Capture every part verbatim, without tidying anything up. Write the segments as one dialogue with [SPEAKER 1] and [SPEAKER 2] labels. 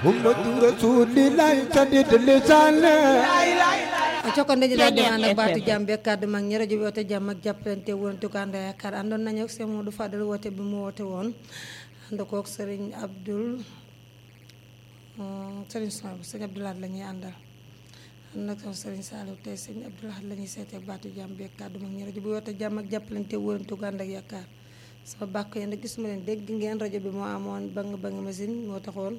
[SPEAKER 1] Muhammadu Rasulillahi sadid lisan
[SPEAKER 2] cokkande ji daal ànd ak baatu jàmm beeg kàddu mag ñi rajo bi woote jàmm ak jàppalante woon tukanda yaakaar àndoon nañu ak Cheikh Modou Fadal woote bi mu woote woon ànd kook Serigne Abdoul Serigne Sow Serigne Abdoulaye la ñuy àndal ànd ak Serigne Saliou tey Serigne Abdoulaye la ñuy seetee baatu jàmm beeg kàddu mag ñi rajo bi woote jàmm ak jàppalante woon tukanda ak yaakaar sama bàkk yéen a gisuma leen dégg ngeen rajo bi moo amoon bang bang machine moo taxoon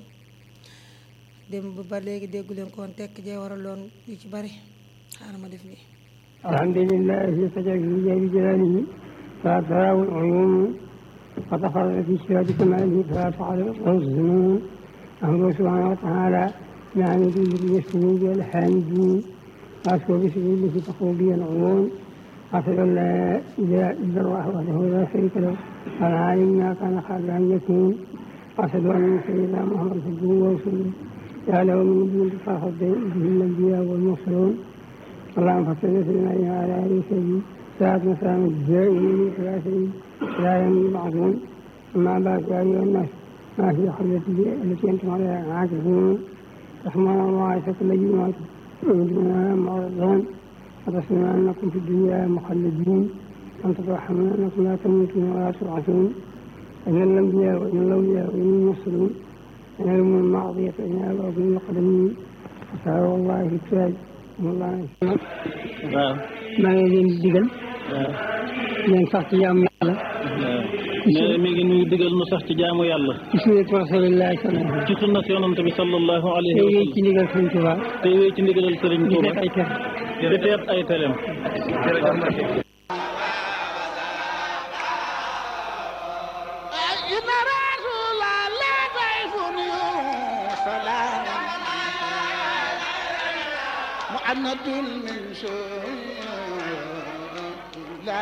[SPEAKER 2] démb ba léegi déggu leen ko woon tekk jee waraloon yu ci bari xaaral ma def nii
[SPEAKER 3] alhamdulillahi sajaa bi jalaalihi fala taraahu al-uyuun wa tafarrada fi sifaati kamaalihi fala taxalu al-zunuun ahmadu subhaanahu wa taala bihamdihi yaskuruuni bihi al-haamiduun wa ashkuru bi shukuurihi taquu bihi al-uyuun ashhadu an laa ilaaha illa llaahu wahdahu laa shariika lahu al-aalimu bimaa kaana qabla an yakuun wa ashhadu anna sayyidinaa muhammadan abduhu wa rasuluhu له من دون تفاخر به الأنبياء والمرسلون اللهم صل وسلم على آله وصحبه ساعة مسام الدائمين ثلاثين لا يوم يبعثون أما بعد يا أيها الناس ما في خلتي التي أنتم عليها عاكفون رحمن الله كل جمعة ويدعونها معرضون وتصنعون أنكم في الدنيا مخلدين أن تترحمون أنكم لا تموتون ولا تبعثون إن الأنبياء وإن الأولياء وإن المرسلون يوم الماضية فإن أبعد من القدمين أسأل الله في التاج والله
[SPEAKER 4] waaw
[SPEAKER 3] maa ngi leen di digal
[SPEAKER 4] waaw
[SPEAKER 3] ngeen sax ci jaamu yàlla
[SPEAKER 4] nee na mi ngi nuy digal nu sax ci jaamu yàlla
[SPEAKER 3] ci sunnatu Rasulillahi sallallahu alayhi wa
[SPEAKER 4] ci sunna si yonent bi sallallahu alayhi wa
[SPEAKER 3] sallam ci
[SPEAKER 4] sallam
[SPEAKER 3] ndigal Sëriñ Tuubaa
[SPEAKER 4] tey wéy ci ndigalal Sëriñ
[SPEAKER 3] di
[SPEAKER 4] Tuuba
[SPEAKER 3] def ay tere
[SPEAKER 4] di teet ay tereem
[SPEAKER 5] محمد من شوق